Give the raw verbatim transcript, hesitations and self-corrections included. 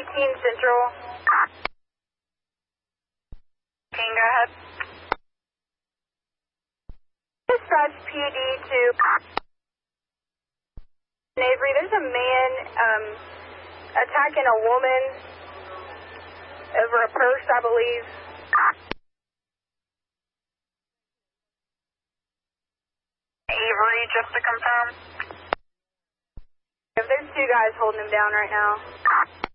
eighteen Central. Can go ahead. Dispatch P D to Avery. There's a man um, attacking a woman over a purse, I believe. Avery, just to confirm. There's two guys holding him down right now.